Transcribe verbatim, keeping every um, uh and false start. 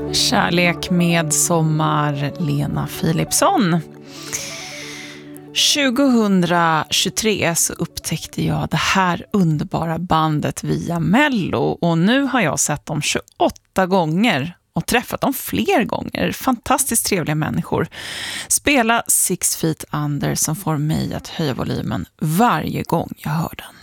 Kärlek med sommar, Lena Philipsson. tjugohundratjugotre så upptäckte jag det här underbara bandet via Mello och nu har jag sett dem tjugoåtta gånger och träffat dem fler gånger. Fantastiskt trevliga människor. Spela Six Feet Under som får mig att höja volymen varje gång jag hör den.